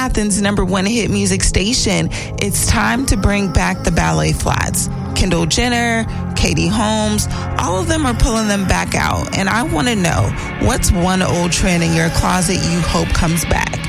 Athens' #1 hit music station, it's time to bring back the ballet flats. Kendall Jenner, Katie Holmes, all of them are pulling them back out. And I want to know, what's one old trend in your closet you hope comes back?